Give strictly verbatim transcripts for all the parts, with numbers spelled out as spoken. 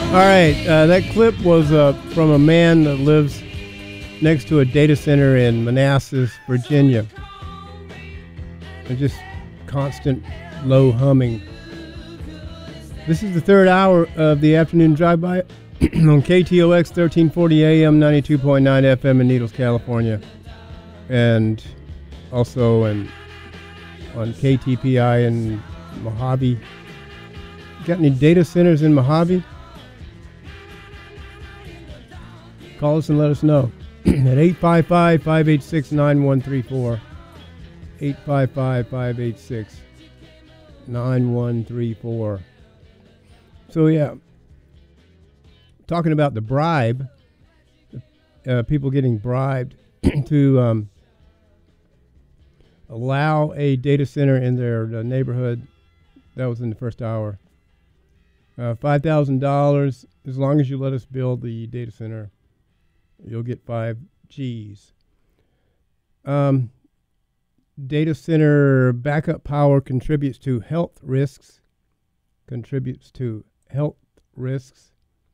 All right, uh, that clip was uh, from a man that lives next to a data center in Manassas, Virginia. And just constant low humming. This is the third hour of the afternoon drive-by on K T O X thirteen forty A M, ninety-two point nine F M in Needles, California. And also in, on K T P I in Mojave. Got any data centers in Mojave? Call us and let us know at eight five five, five eight six, nine one three four. eight five five, five eight six, nine one three four. So, yeah, talking about the bribe, uh, people getting bribed to um, allow a data center in their uh, neighborhood. That was in the first hour. Uh, five thousand dollars, as long as you let us build the data center, you'll get five G's. Um, data center backup power contributes to health risks. Contributes to health risks.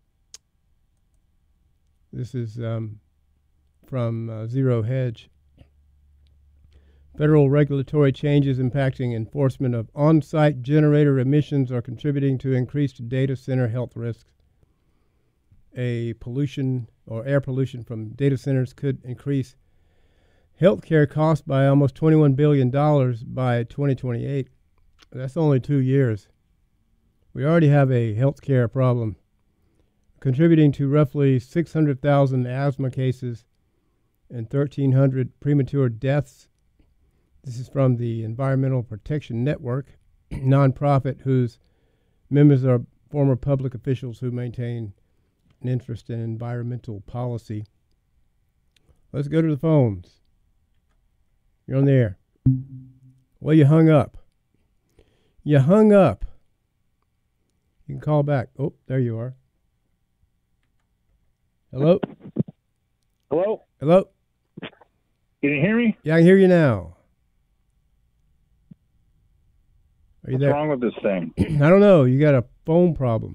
This is um, from uh, Zero Hedge. Federal regulatory changes impacting enforcement of on-site generator emissions are contributing to increased data center health risks. A pollution or air pollution from data centers could increase healthcare costs by almost twenty-one billion dollars by twenty twenty-eight. That's only two years. We already have a healthcare problem, contributing to roughly six hundred thousand asthma cases and thirteen hundred premature deaths. This is from the Environmental Protection Network, nonprofit whose members are former public officials who maintain an interest in environmental policy. Let's go to the phones. You're on the air. Well, you hung up. You hung up. You can call back. Oh, there you are. Hello? Hello? Hello? Can you hear me? Yeah, I can hear you now. Are you What's there? wrong with this thing? I don't know. You got a phone problem.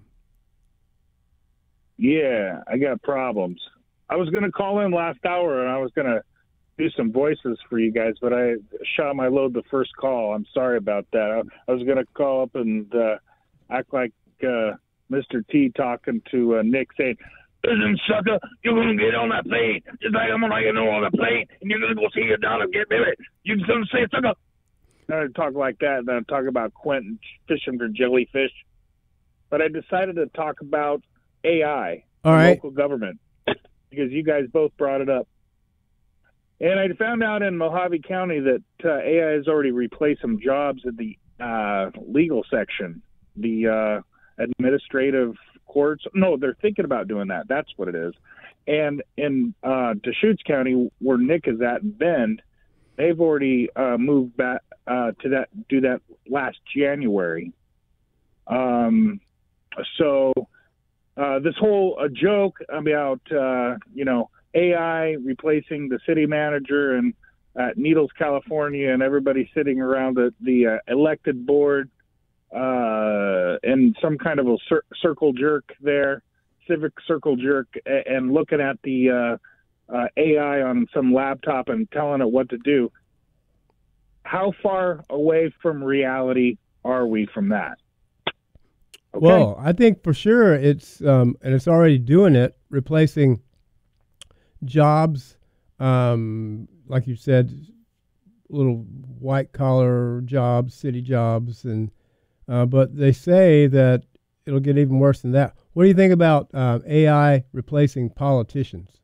Yeah, I got problems. I was going to call in last hour, and I was going to do some voices for you guys, but I shot my load the first call. I'm sorry about that. I, I was going to call up and uh, act like uh, Mister T talking to uh, Nick saying, "Listen, sucker, you're going to get on that plane. Just like I'm going to get on the plane, and you're going to go see your daughter get married. You're going to say, sucker." I talk like that, and then I talk about Quentin fishing for jellyfish. But I decided to talk about A I, All right. local government, because you guys both brought it up. And I found out in Mojave County that uh, A I has already replaced some jobs in the uh, legal section, the uh, administrative courts. No, they're thinking about doing that. That's what it is. And in uh, Deschutes County, where Nick is at in Bend, they've already uh, moved back uh, to that, do that last January. Um, so uh, this whole uh, joke about, uh, you know, A I replacing the city manager and at Needles, California, and everybody sitting around the, the uh, elected board uh, and some kind of a cir- circle jerk there, civic circle jerk, a- and looking at the uh, uh, A I on some laptop and telling it what to do. How far away from reality are we from that? Okay. Well, I think for sure it's, um, and it's already doing it, replacing jobs, um, like you said, little white collar jobs, city jobs, and uh, but they say that it'll get even worse than that. What do you think about uh, A I replacing politicians?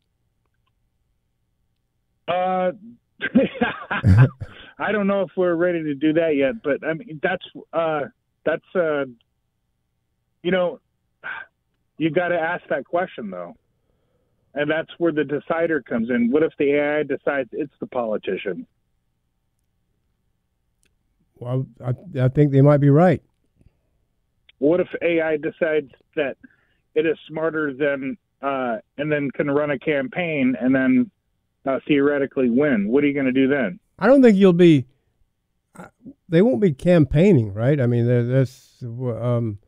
Uh, I don't know if we're ready to do that yet, but I mean that's uh, that's uh, you know, you got to ask that question though. And that's where the decider comes in. What if the A I decides it's the politician? Well, I, I think they might be right. What if A I decides that it is smarter than, uh, and then can run a campaign and then uh, theoretically win? What are you going to do then? I don't think you'll be, they won't be campaigning, right? I mean, there, there's, um,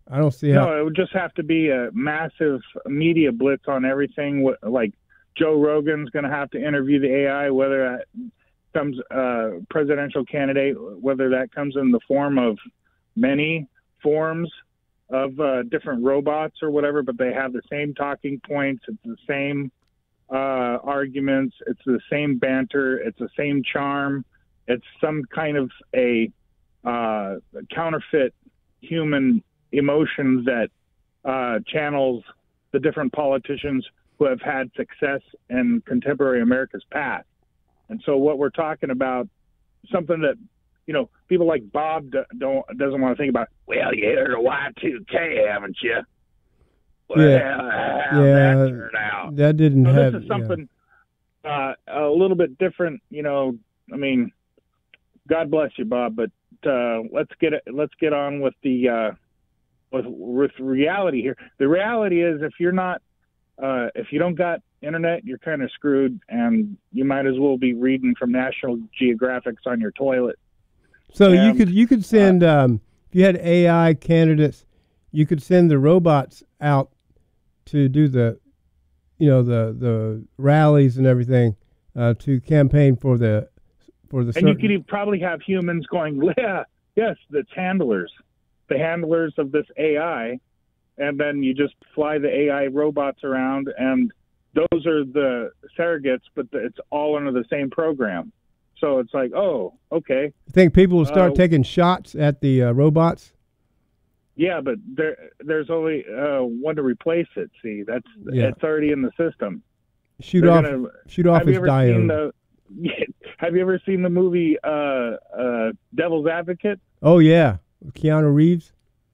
I don't see how. No, it would just have to be a massive media blitz on everything. Like Joe Rogan's going to have to interview the A I, whether that comes uh, presidential candidate, whether that comes in the form of many forms of uh, different robots or whatever, but they have the same talking points. It's the same uh, arguments. It's the same banter. It's the same charm. It's some kind of a uh, counterfeit human emotions that uh, channels the different politicians who have had success in contemporary America's past. And so what we're talking about, something that, you know, people like Bob don't doesn't want to think about. Well, you heard of Y two K, haven't you? Well, Yeah, how yeah, that turned out. that didn't So have. this is something yeah. uh, a little bit different. You know, I mean, God bless you, Bob, but uh, let's get it. Let's get on with the uh, with with reality here. The reality is, if you're not, uh, if you don't got internet, you're kind of screwed, and you might as well be reading from National Geographics on your toilet. So and, you could you could send uh, um, if you had A I candidates, you could send the robots out to do the, you know, the the rallies and everything uh, to campaign for the for the. And you could probably have humans going, yeah, yes, that's handlers, the handlers of this A I, and then you just fly the A I robots around, and those are the surrogates, but it's all under the same program. So it's like, oh, okay. You think people will start uh, taking shots at the uh, robots? Yeah, but there there's only uh, one to replace it. See, that's yeah. it's already in the system. Shoot They're off, gonna, shoot off have his you ever diode. Seen the, have you ever seen the movie uh, uh, Devil's Advocate? Oh yeah, Keanu Reeves.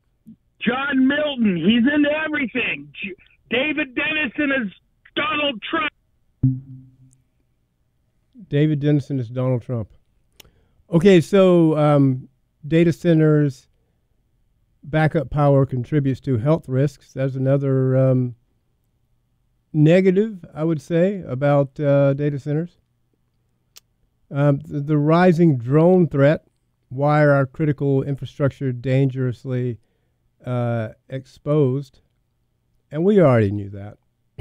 John Milton, he's into everything. J- David Dennison is Donald Trump. David Dennison is Donald Trump. Okay, so um, data centers, backup power contributes to health risks. That's another um, negative, I would say, about uh, data centers. Um, the, the rising drone threat, why are our critical infrastructure dangerously uh, exposed? And we already knew that.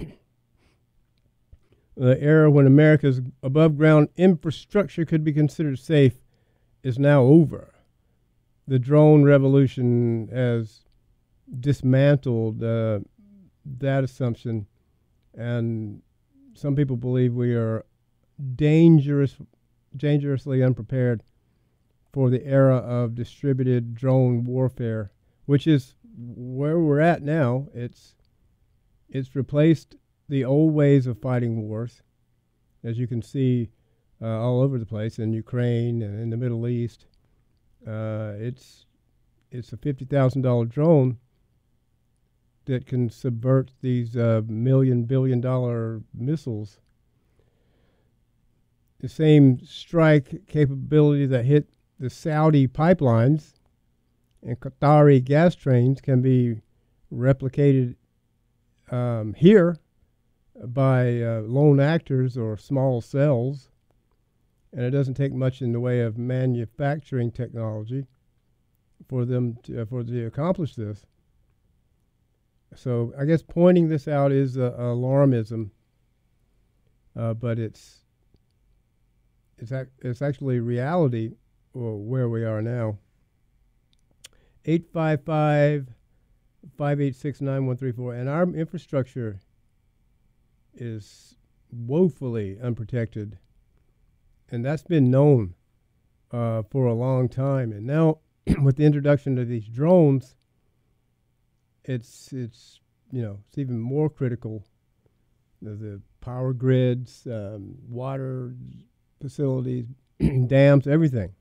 The era when America's above-ground infrastructure could be considered safe is now over. The drone revolution has dismantled uh, that assumption, and some people believe we are dangerous, dangerously unprepared for the era of distributed drone warfare, which is where we're at now. It's it's replaced the old ways of fighting wars, as you can see uh, all over the place in Ukraine and in the Middle East. Uh, it's it's a fifty thousand dollar drone that can subvert these uh, million billion dollar missiles. The same strike capability that hit the Saudi pipelines and Qatari gas trains can be replicated um, here by uh, lone actors or small cells, and it doesn't take much in the way of manufacturing technology for them to, uh, for to accomplish this. So I guess pointing this out is uh, alarmism, uh, but it's it's ac- it's actually reality or where we are now. eight five five, five eight six, nine one three four, and our infrastructure is woefully unprotected, and that's been known uh, for a long time. And now, with the introduction of these drones, it's it's you know it's even more critical. The, the power grids, um, water facilities, dams, everything.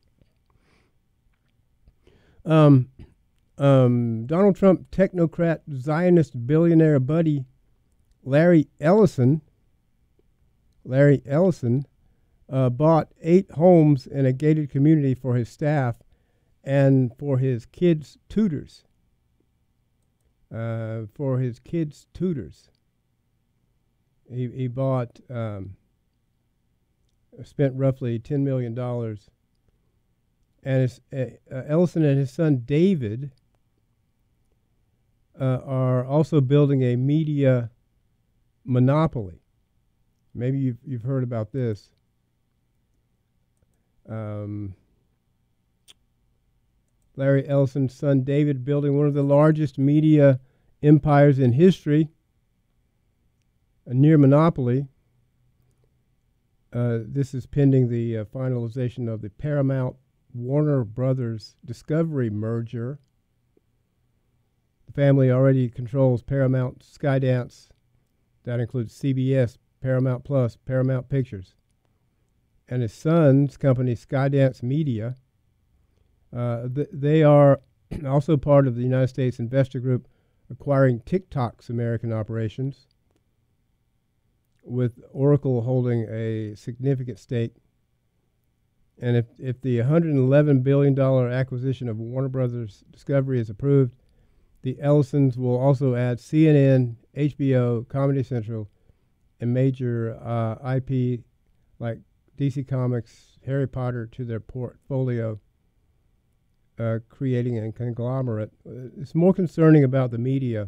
Um, um, Donald Trump technocrat Zionist billionaire buddy Larry Ellison, Larry Ellison, uh, bought eight homes in a gated community for his staff and for his kids' tutors. Uh, for his kids' tutors, he he bought, um, spent roughly ten million dollars, and his, uh, uh, Ellison and his son David uh, are also building a media monopoly. Maybe you've, you've heard about this. Um, Larry Ellison's son David building one of the largest media empires in history, a near monopoly. Uh, this is pending the uh, finalization of the Paramount Warner Brothers Discovery merger. The family already controls Paramount, Skydance. That includes C B S, Paramount Plus, Paramount Pictures. And his son's company, Skydance Media, uh, th- they are also part of the United States investor group acquiring TikTok's American operations, with Oracle holding a significant stake. And if, if the one hundred eleven billion dollars acquisition of Warner Brothers Discovery is approved, the Ellisons will also add C N N, H B O, Comedy Central, and major uh, I P like D C Comics, Harry Potter to their portfolio, uh, creating a conglomerate. It's more concerning about the media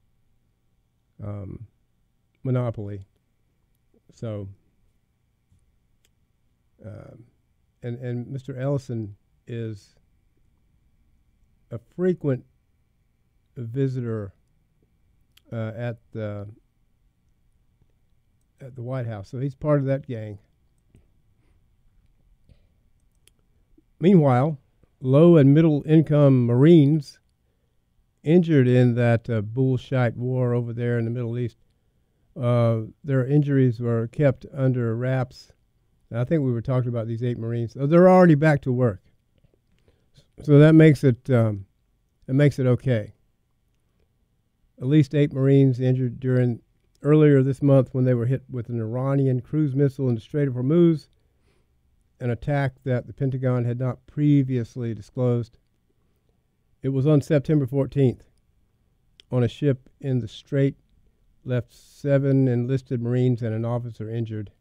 um, monopoly. So, um, and and Mister Ellison is a frequent visitor uh, at the at the White House, so he's part of that gang. Meanwhile, low and middle income Marines injured in that uh, bullshit war over there in the Middle East, uh, their injuries were kept under wraps. And I think we were talking about these eight Marines. So they're already back to work, so that makes it um, it makes it okay. At least eight Marines injured during earlier this month when they were hit with an Iranian cruise missile in the Strait of Hormuz, an attack that the Pentagon had not previously disclosed. It was on September fourteenth on a ship in the Strait, left seven enlisted Marines and an officer injured.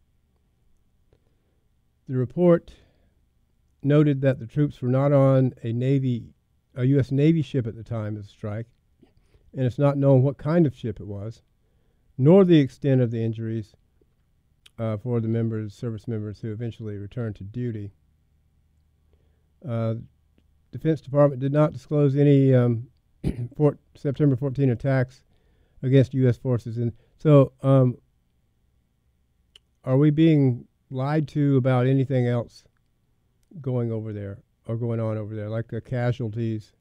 The report noted that the troops were not on a Navy, a U S Navy ship at the time of the strike, and it's not known what kind of ship it was, nor the extent of the injuries uh, for the members, service members who eventually returned to duty. Uh, Defense Department did not disclose any um, Fort September fourteenth attacks against U S forces. And so um, are we being lied to about anything else going over there or going on over there, like the casualties,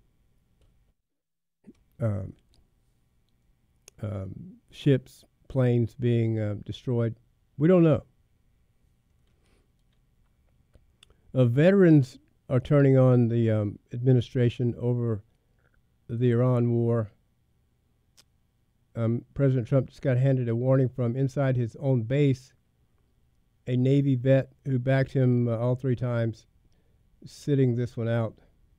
um, um, ships, planes being uh, destroyed? We don't know. Uh, veterans are turning on the um, administration over the Iran war. Um, President Trump just got handed a warning from inside his own base. A Navy vet who backed him uh, all three times, sitting this one out.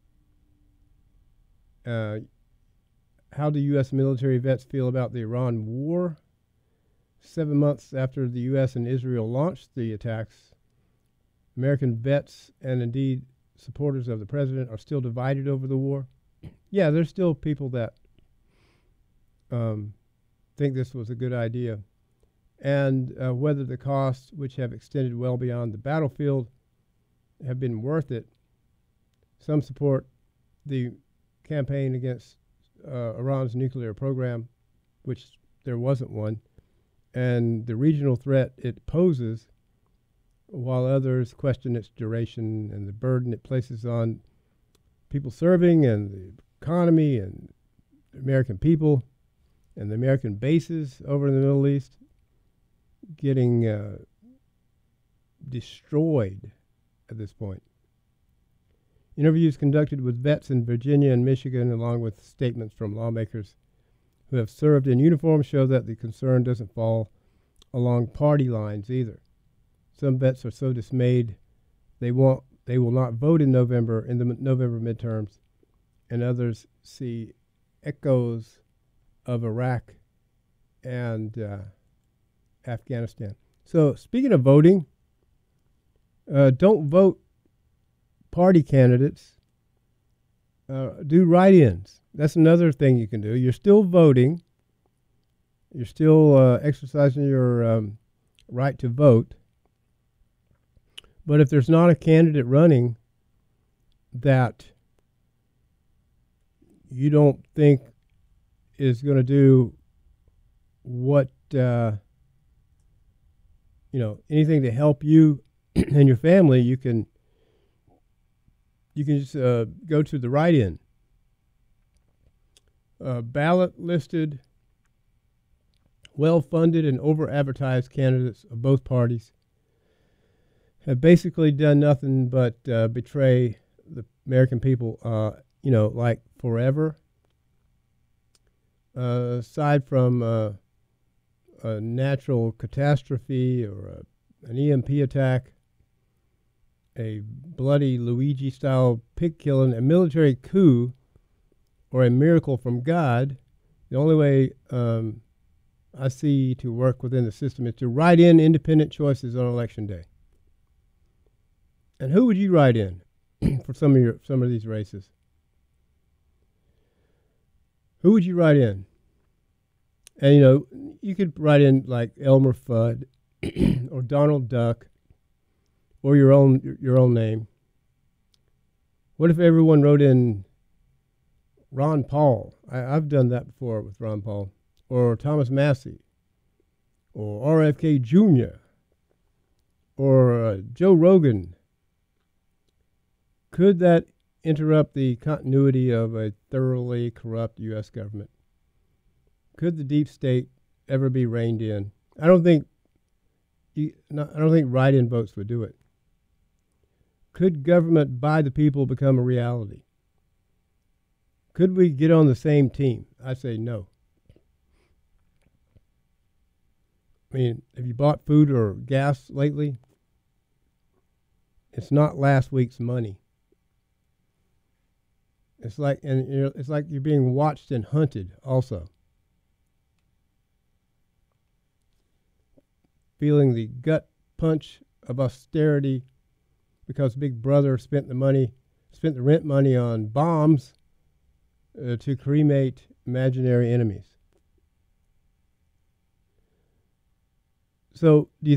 Uh, how do U S military vets feel about the Iran war? Seven months after the U S and Israel launched the attacks, American vets and indeed supporters of the president are still divided over the war. Yeah, there's still people that um, think this was a good idea. And uh, whether the costs, which have extended well beyond the battlefield, have been worth it. Some support the campaign against uh, Iran's nuclear program, which there wasn't one, and the regional threat it poses, while others question its duration and the burden it places on people serving and the economy and the American people and the American bases over in the Middle East getting uh, destroyed at this point. Interviews conducted with vets in Virginia and Michigan, along with statements from lawmakers who have served in uniform, show that the concern doesn't fall along party lines either. Some vets are so dismayed they won't, they will not vote in November in the m- November midterms, and others see echoes of Iraq and uh, Afghanistan. So speaking of voting, uh, don't vote party candidates uh, do write-ins. That's another thing you can do. You're still voting. You're still uh, exercising your um, right to vote. But if there's not a candidate running that you don't think is going to do what, uh, you know, anything to help you and your family, you can you can just uh, go to the write-in. Uh, ballot listed, well-funded and over-advertised candidates of both parties have basically done nothing but uh, betray the American people, uh, you know, like forever. Uh, aside from uh, a natural catastrophe or a, an E M P attack, a bloody Luigi-style pig killing, a military coup, or a miracle from God, the only way um, I see to work within the system is to write in independent choices on election day. And who would you write in for some of your some of these races? Who would you write in? And you know, you could write in like Elmer Fudd or Donald Duck or your own your own name. What if everyone wrote in Ron Paul? I, I've done that before with Ron Paul, or Thomas Massey, or R F K Junior, or uh, Joe Rogan. Could that interrupt the continuity of a thoroughly corrupt U S government? Could the deep state ever be reined in? I don't think. I don't think write-in votes would do it. Could government by the people become a reality? Could we get on the same team? I say no. I mean, have you bought food or gas lately? It's not last week's money. It's like, and you know, it's like you're being watched and hunted also. Feeling the gut punch of austerity because Big Brother spent the money, spent the rent money on bombs uh, to cremate imaginary enemies. So, do you